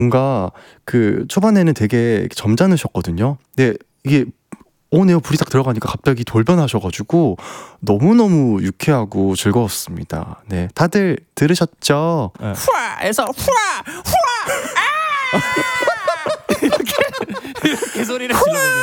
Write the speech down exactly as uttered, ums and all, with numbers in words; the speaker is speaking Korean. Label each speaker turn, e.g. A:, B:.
A: 뭔가 그 초반에는 되게 점잖으셨거든요. 근데 이게 오네요 불이 딱 들어가니까 갑자기 돌변하셔가지고 너무너무 유쾌하고 즐거웠습니다. 네, 다들 들으셨죠?
B: 네. 후아에서 후아 후아 아 이렇게 이렇게 소리를 질러보면